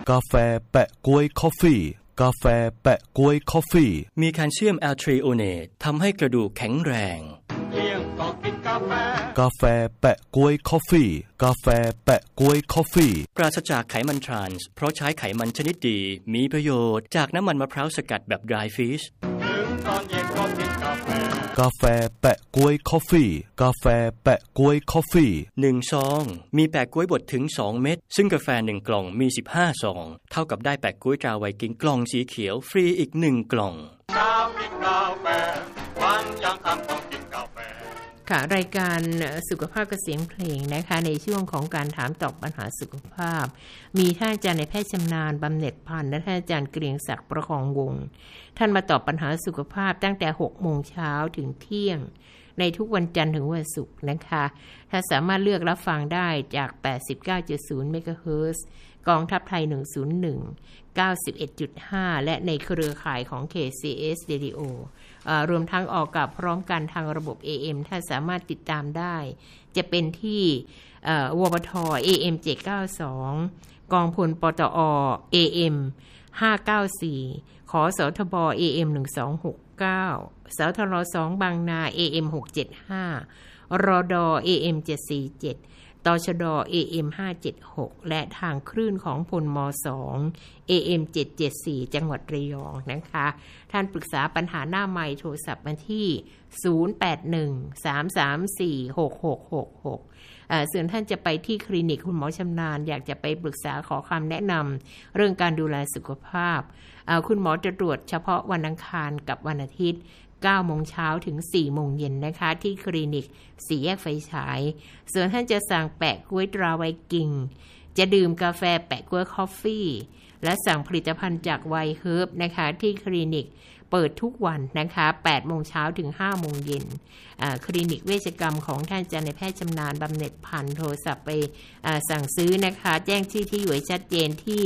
กาแฟแปะก๊วยคอฟฟี่กาแฟแปะก๊วยคอฟฟี่มีแคลเซียมแอลทริโอเนตทำให้กระดูกแข็งแรงกาแฟแปะก๊วยคอฟฟี่กาแฟแปะก๊วยคอฟฟี่ปราศจากไขมันทรานส์เพราะใช้ไขมันชนิดดีมีประโยชน์จากน้ำมันมะพร้าวสกัดแบบ dry fish กาแฟแปะก๊วยคอฟฟี่กาแฟแปะก๊วยคอฟฟี่ 1ซองมีแปะก๊วยบดถึง2เม็ดซึ่งกาแฟ1กล่องมี15ซองเท่ากับได้แปะก๊วยตราไวกิ้งกล่องสีเขียวฟรีอีก1กล่องค่ะรายการสุขภาพกับเสียงเพลงนะคะในช่วงของการถามตอบปัญหาสุขภาพมีท่านอาจารย์นายแพทย์ชำนาญบำเหน็จพันธ์และท่านอาจารย์เกรียงศักดิ์ประคองวงศ์ท่านมาตอบปัญหาสุขภาพตั้งแต่ 6 โมงเช้าถึงเที่ยงในทุกวันจันทร์ถึงวันศุกร์นะคะถ้าสามารถเลือกรับฟังได้จาก 89.0 เมกะเฮิรตซ์กองทัพไทย101 91.5 และในเครือข่ายของ KCS Radioรวมทั้งออกกับพร้อมกันทางระบบ AM ถ้าสามารถติดตามได้จะเป็นที่วปท AM 792กองพลปตอ AM 594ขอสทบ AM 1269สทร2บางนา AM 675รด AM 747ตชด AM 576และทางคลื่นของพลม2 AM 774จังหวัดระยองนะคะท่านปรึกษาปัญหาหน้าไมค์โทรศัพท์มาที่0813346666ส่วนท่านจะไปที่คลินิกคุณหมอชำนาญอยากจะไปปรึกษาขอคำแนะนำเรื่องการดูแลสุขภาพคุณหมอจะตรวจเฉพาะวันอังคารกับวันอาทิตย์9 โมงเช้าถึง 4 โมงเย็นนะคะที่คลินิก4แยกไฟฉายส่วนท่านจะสั่งแปะก๊วยตราไวกิ้งจะดื่มกาแฟแปะก๊วยคอฟฟี่และสั่งผลิตภัณฑ์จากไวเฮิร์บนะคะที่คลินิกเปิดทุกวันนะคะ8 โมงเช้าถึง 5 โมงเย็นคลินิกเวชกรรมของท่านอาจารย์นายแพทย์ชำนาญบำเหน็จพันธ์โทรศัพท์ไปสั่งซื้อนะคะแจ้งชื่อที่อยู่ชัดเจนที่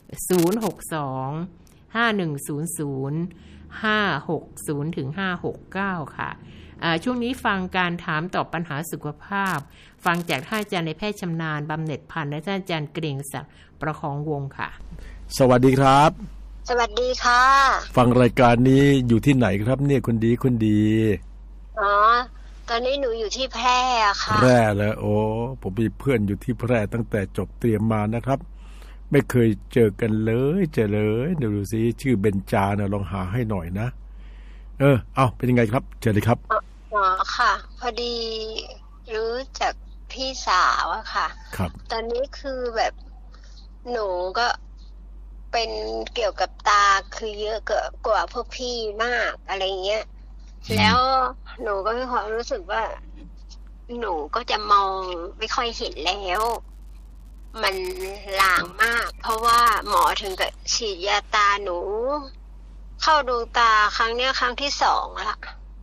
062 5100 560ถึง569ค่ะช่วงนี้ฟังการถามตอบปัญหาสุขภาพฟังจากท่านอาจารย์นายแพทย์ชำนาญบำเหน็จพันธ์และท่านอาจารย์เกรียงศักดิ์ประคองวงค่ะสวัสดีครับสวัสดีค่ะฟังรายการนี้อยู่ที่ไหนครับเนี่ยคุณดีตอนนี้หนูอยู่ที่แพร่ค่ะแพร่แล้วโอ้ผมมีเพื่อนอยู่ที่แพร่ตั้งแต่จบเตรียมมานะครับไม่เคยเจอกันเลยเดี๋ยวดูสิชื่อเบญจานะลองหาให้หน่อยนะเอาเป็นยังไงครับเจอเลยครับค่ะพอดีรู้จากพี่สาวอะค่ะครับตอนนี้คือแบบหนูก็เป็นเกี่ยวกับตาคือเยอะกว่าพวกพี่มากอะไรเงี้ยแล้วหนูก็มีความรู้สึกว่าหนูก็จะมองไม่ค่อยเห็นแล้วมันลางมากเพราะว่าหมอถึงกับฉีดยาตาหนูเข้าดวงตาครั้งนี้ครั้งที่2แล้ว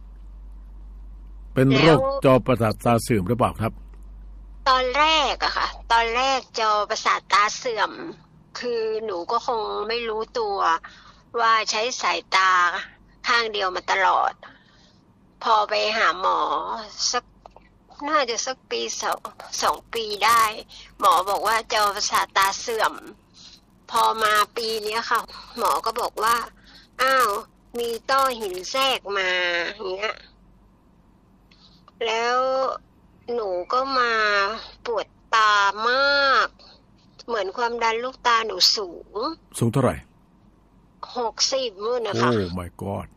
เป็นโรคจอประสาทตาเสื่อมหรือเปล่าครับตอนแรกอะค่ะตอนแรกจอประสาทตาเสื่อมคือหนูก็คงไม่รู้ตัวว่าใช้สายตาข้างเดียวมาตลอดพอไปหาหมอน่าจะสักปี2 ปีได้หมอบอกว่าจอประสาทตาเสื่อมพอมาปีนี้ค่ะหมอก็บอกว่าอ้าวมีต้อหินแทรกมาอย่างเงี้ยแล้วหนูก็มาปวดตามากเหมือนความดันลูกตาหนูสูงเท่าไหร่ 60มื้อนะคะโอ้ my god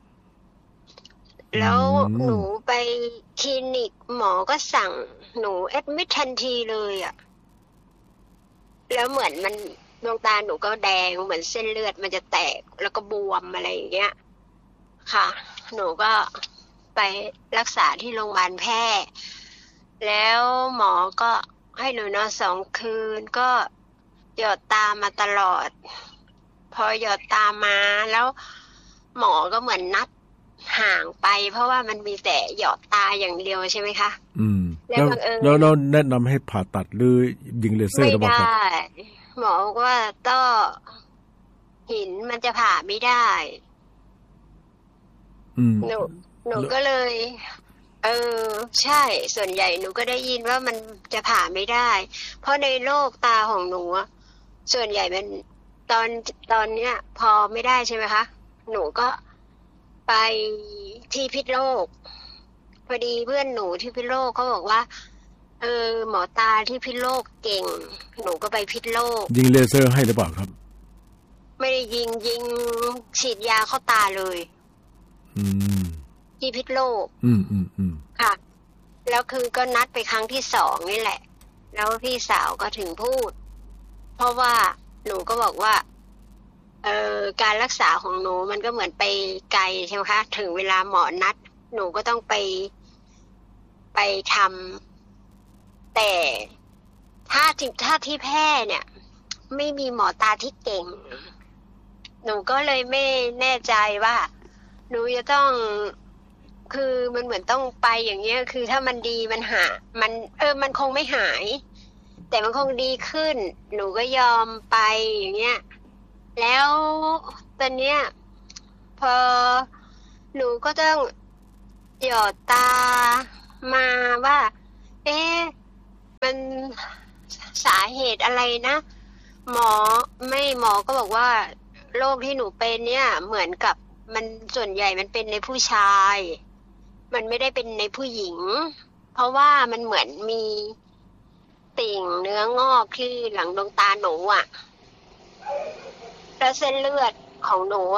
แล้วหนูไปคลินิกหมอก็สั่งหนูแอดมิททันทีเลยอ่ะแล้วเหมือนมันดวงตาหนูก็แดงเหมือนเส้นเลือดมันจะแตกแล้วก็บวมอะไรอย่างเงี้ยค่ะหนูก็ไปรักษาที่โรงพยาบาลแพร่แล้วหมอก็ให้หนูนอน2 คืนก็หยอดตามาตลอดพอหยอดตามาแล้วหมอก็เหมือนนัดห่างไปเพราะว่ามันมีแต่หยอดตาอย่างเดียวใช่ไหมคะแล้วแนะนำให้ผ่าตัดหรือยิงเลเซอร์หรือเปล่าครับไม่ได้หมอบอกว่าต้อหินมันจะผ่าไม่ได้หนูก็เลยใช่ส่วนใหญ่หนูก็ได้ยินว่ามันจะผ่าไม่ได้เพราะในโรคตาของหนูส่วนใหญ่มันตอนเนี้ยพอไม่ได้ใช่ไหมคะหนูก็ไปที่พิษณุโลกพอดีเพื่อนหนูที่พิษณุโลกเขาบอกว่าหมอตาที่พิษณุโลกเก่งหนูก็ไปพิษณุโลกยิงเลเซอร์ให้หรือเปล่าครับไม่ได้ยิงฉีดยาเข้าตาเลยที่พิษณุโลกค่ะแล้วคือก็นัดไปครั้งที่2นี่แหละแล้วพี่สาวก็ถึงพูดเพราะว่าหนูก็บอกว่าการรักษาของหนูมันก็เหมือนไปไกลใช่ไหมคะถึงเวลาหมอนัดหนูก็ต้องไปทำแต่ถ้าที่แพร่เนี่ยไม่มีหมอตาที่เก่งหนูก็เลยไม่แน่ใจว่าหนูจะต้องคือมันเหมือนต้องไปอย่างเงี้ยคือถ้ามันดีมันมันคงไม่หายแต่มันคงดีขึ้นหนูก็ยอมไปอย่างเงี้ยแล้วตอนเนี้ยพอหนูก็ต้องหยอดตามาว่ามันสาเหตุอะไรนะหมอก็บอกว่าโรคที่หนูเป็นเนี่ยเหมือนกับมันส่วนใหญ่มันเป็นในผู้ชายมันไม่ได้เป็นในผู้หญิงเพราะว่ามันเหมือนมีติ่งเนื้องอกที่หลังดวงตาหนูอ่ะแล้วเส้นเลือดของหนู